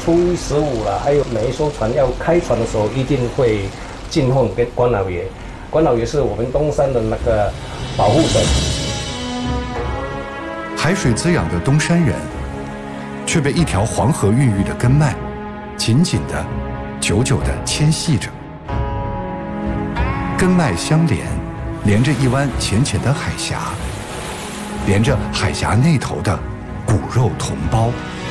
初一十五啦，还有每一艘船要开船的时候，一定会进奉给关老爷。关老爷是我们东山的那个保护神。 海水滋养的东山人，却被一条黄河孕育的根脉，紧紧的、久久的牵系着。根脉相连，连着一湾浅浅的海峡，连着海峡那头的骨肉同胞。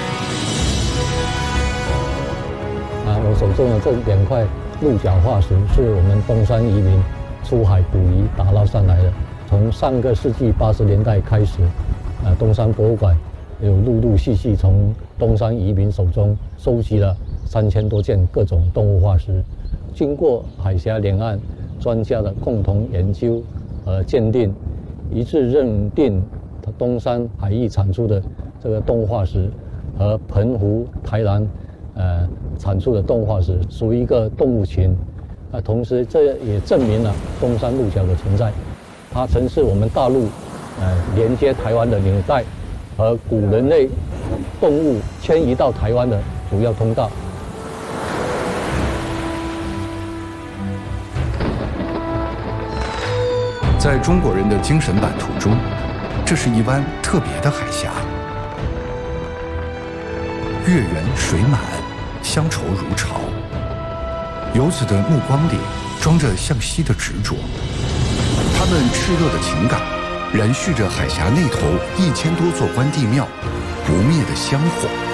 我手中的这2块鹿角化石是我们东山移民出海捕鱼打捞上来的。从上个世纪80年代开始，东山博物馆有陆陆续续从东山移民手中收集了3000多件各种动物化石。经过海峡两岸专家的共同研究和鉴定，一致认定东山海域产出的这个动物化石和澎湖、台南产出的动物化石属于一个动物群。同时这也证明了东山鹿角的存在，它曾是我们大陆连接台湾的纽带和古人类动物迁移到台湾的主要通道。 在中国人的精神版图中，这是一湾特别的海峡，月圆水满，乡愁如潮。游子的目光里装着向西的执着，他们炽热的情感燃续着海峡那头1000多座关帝庙不灭的香火。